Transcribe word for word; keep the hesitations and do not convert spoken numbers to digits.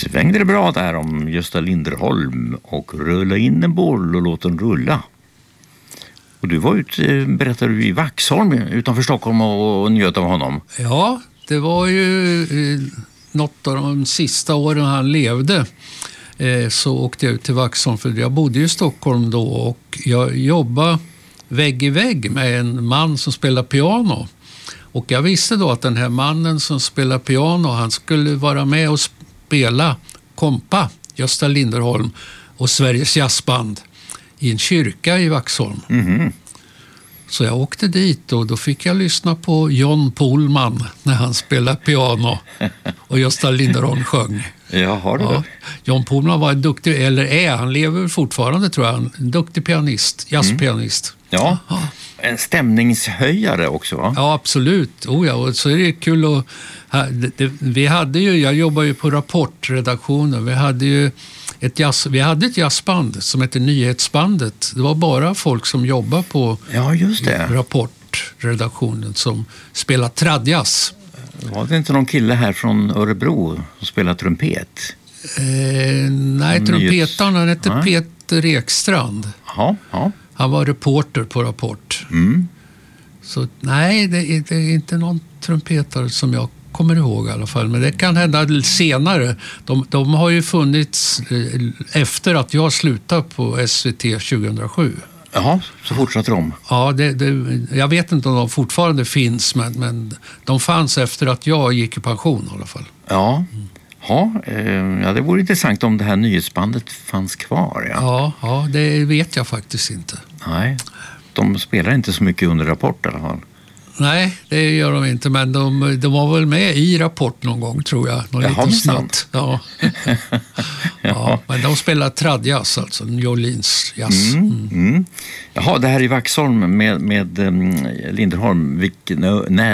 svängde det bra där om Gösta Linderholm och rulla in en boll och låt den rulla. Och du var ute, berättade du, i Vaxholm utanför Stockholm och njöt av honom. Ja, det var ju eh, något av de sista åren han levde. Eh, så åkte jag ut till Vaxholm, för jag bodde i Stockholm då, och jag jobbade vägg i vägg med en man som spelar piano. Och jag visste då att den här mannen som spelar piano, han skulle vara med och spela kompa, Gösta Linderholm och Sveriges jazzband i en kyrka i Vaxholm. Mm-hmm. Så jag åkte dit och då fick jag lyssna på John Pohlman när han spelade piano och Gösta Linderholm sjöng. Ja, har du ja. John Pohlman var en duktig, eller är, han lever fortfarande tror jag, en duktig pianist, jazzpianist. Mm. Ja, ja, en stämningshöjare också va? Ja, absolut. Oh ja, och så är det kul att... Det, det, vi hade ju, jag jobbar ju på Rapportredaktionen, vi hade ju ett jazz, vi hade ett jazzband som heter Nyhetsbandet. Det var bara folk som jobbar på ja, just det. Rapportredaktionen som spelar tradjazz. Var det inte någon kille här från Örebro som spelar trumpet? Eh, nej, trumpetaren, han hette ja. Peter Ekstrand. Ja, ja. Han var reporter på Rapport. Mm. Så nej, det är, det är inte någon trumpetare som jag kommer ihåg i alla fall. Men det kan hända senare. De, de har ju funnits efter att jag slutade på S V T tjugohundrasju. Jaha, så fortsatte de? Ja, det, det, jag vet inte om de fortfarande finns, men, men de fanns efter att jag gick i pension i alla fall. Ja, mm. ja, eh, ja det vore intressant om det här nyhetsbandet fanns kvar. Ja. Ja, ja, det vet jag faktiskt inte. Nej, de spelar inte så mycket under Rapport i alla fall. Nej, det gör de inte, men de, de var väl med i Rapport någon gång tror jag. Någon Jaha, liten snutt. Ja. Ja, men de spelar tradjazz, alltså New Orleans jazz. Mm, mm. Mm. Jaha, det här i Vaxholm med, med um, Linderholm, vilken, när